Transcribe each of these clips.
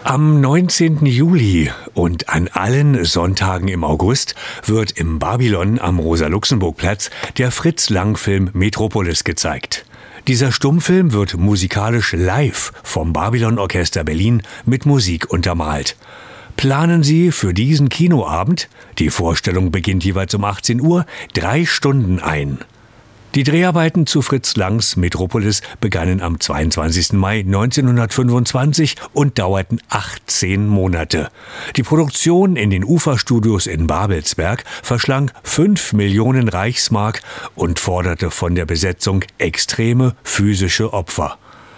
Am 19. Juli und an allen Sonntagen im August wird im Babylon am Rosa-Luxemburg-Platz der Fritz-Lang-Film Metropolis gezeigt. Dieser Stummfilm wird musikalisch live vom Babylon-Orchester Berlin mit Musik untermalt. Planen Sie für diesen Kinoabend, die Vorstellung beginnt jeweils um 18 Uhr, 3 Stunden ein. Die Dreharbeiten zu Fritz Langs Metropolis begannen am 22. Mai 1925 und dauerten 18 Monate. Die Produktion in den Uferstudios in Babelsberg verschlang 5 Millionen Reichsmark und forderte von der Besetzung extreme physische Opfer.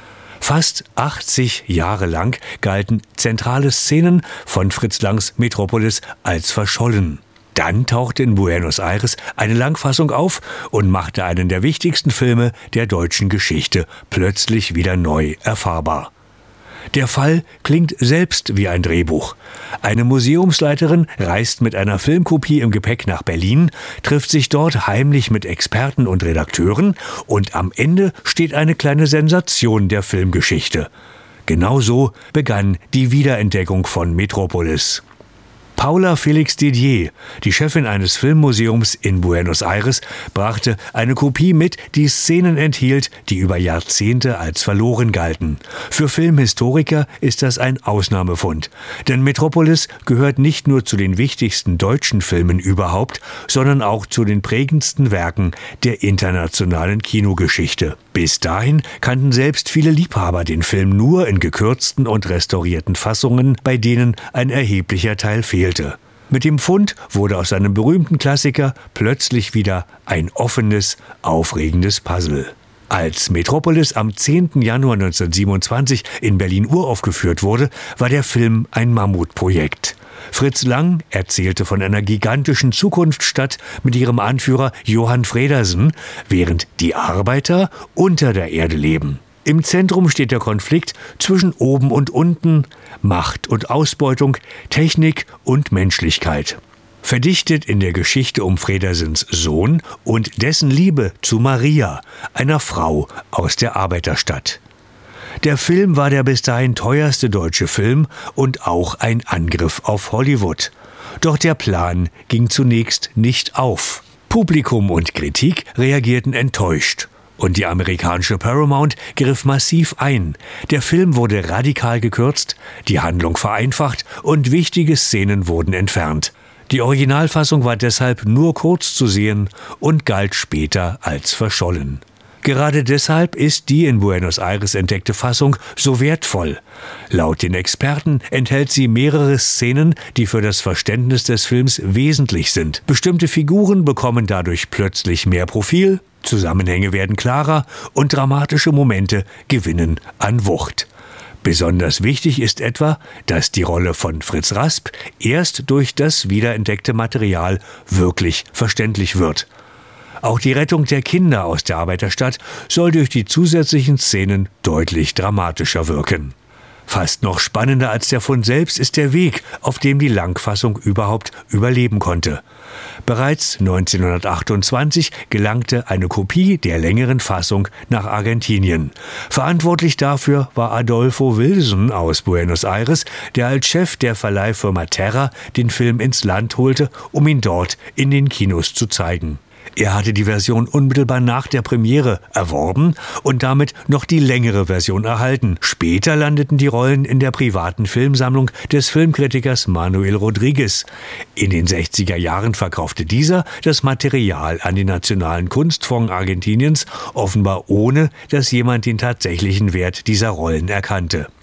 Fast 80 Jahre lang galten zentrale Szenen von Fritz Langs Metropolis als verschollen. Dann tauchte in Buenos Aires eine Langfassung auf und machte einen der wichtigsten Filme der deutschen Geschichte plötzlich wieder neu erfahrbar. Der Fall klingt selbst wie ein Drehbuch. Eine Museumsleiterin reist mit einer Filmkopie im Gepäck nach Berlin, trifft sich dort heimlich mit Experten und Redakteuren und am Ende steht eine kleine Sensation der Filmgeschichte. Genauso begann die Wiederentdeckung von Metropolis. Paula Felix Didier, die Chefin eines Filmmuseums in Buenos Aires, brachte eine Kopie mit, die Szenen enthielt, die über Jahrzehnte als verloren galten. Für Filmhistoriker ist das ein Ausnahmefund. Denn Metropolis gehört nicht nur zu den wichtigsten deutschen Filmen überhaupt, sondern auch zu den prägendsten Werken der internationalen Kinogeschichte. Bis dahin kannten selbst viele Liebhaber den Film nur in gekürzten und restaurierten Fassungen, bei denen ein erheblicher Teil fehlte. Mit dem Fund wurde aus einem berühmten Klassiker plötzlich wieder ein offenes, aufregendes Puzzle. Als Metropolis am 10. Januar 1927 in Berlin uraufgeführt wurde, war der Film ein Mammutprojekt. Fritz Lang erzählte von einer gigantischen Zukunftsstadt mit ihrem Anführer Johann Fredersen, während die Arbeiter unter der Erde leben. Im Zentrum steht der Konflikt zwischen oben und unten, Macht und Ausbeutung, Technik und Menschlichkeit. Verdichtet in der Geschichte um Fredersens Sohn und dessen Liebe zu Maria, einer Frau aus der Arbeiterstadt. Der Film war der bis dahin teuerste deutsche Film und auch ein Angriff auf Hollywood. Doch der Plan ging zunächst nicht auf. Publikum und Kritik reagierten enttäuscht. Und die amerikanische Paramount griff massiv ein. Der Film wurde radikal gekürzt, die Handlung vereinfacht und wichtige Szenen wurden entfernt. Die Originalfassung war deshalb nur kurz zu sehen und galt später als verschollen. Gerade deshalb ist die in Buenos Aires entdeckte Fassung so wertvoll. Laut den Experten enthält sie mehrere Szenen, die für das Verständnis des Films wesentlich sind. Bestimmte Figuren bekommen dadurch plötzlich mehr Profil, Zusammenhänge werden klarer und dramatische Momente gewinnen an Wucht. Besonders wichtig ist etwa, dass die Rolle von Fritz Rasp erst durch das wiederentdeckte Material wirklich verständlich wird. Auch die Rettung der Kinder aus der Arbeiterstadt soll durch die zusätzlichen Szenen deutlich dramatischer wirken. Fast noch spannender als der Fund selbst ist der Weg, auf dem die Langfassung überhaupt überleben konnte. Bereits 1928 gelangte eine Kopie der längeren Fassung nach Argentinien. Verantwortlich dafür war Adolfo Wilson aus Buenos Aires, der als Chef der Verleihfirma Terra den Film ins Land holte, um ihn dort in den Kinos zu zeigen. Er hatte die Version unmittelbar nach der Premiere erworben und damit noch die längere Version erhalten. Später landeten die Rollen in der privaten Filmsammlung des Filmkritikers Manuel Rodriguez. In den 60er Jahren verkaufte dieser das Material an den Nationalen Kunstfonds Argentiniens, offenbar ohne, dass jemand den tatsächlichen Wert dieser Rollen erkannte.